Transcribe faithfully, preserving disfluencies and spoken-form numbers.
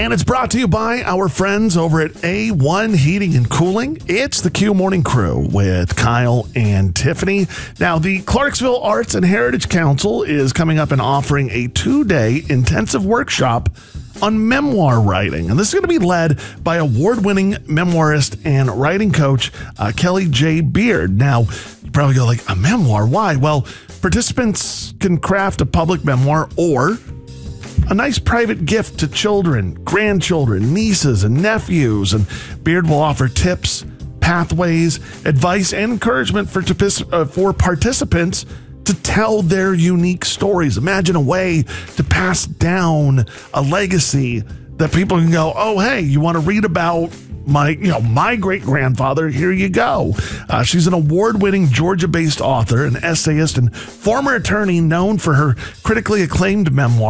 And it's brought to you by our friends over at A one Heating and Cooling. It's the Q Morning Crew with Kyle and Tiffany. Now, the Clarksville Arts and Heritage Council is coming up and offering a two-day intensive workshop on memoir writing. And this is going to be led by award-winning memoirist and writing coach uh, Kelly J. Beard. Now, you probably go like, a memoir? Why? Well, participants can craft a public memoir or a nice private gift to children, grandchildren, nieces, and nephews. And Beard will offer tips, pathways, advice, and encouragement for, uh, for participants to tell their unique stories. Imagine a way to pass down a legacy that people can go, oh, hey, you want to read about my, you know, my great-grandfather? Here you go. Uh, she's an award-winning Georgia-based author, an essayist, and former attorney known for her critically acclaimed memoir,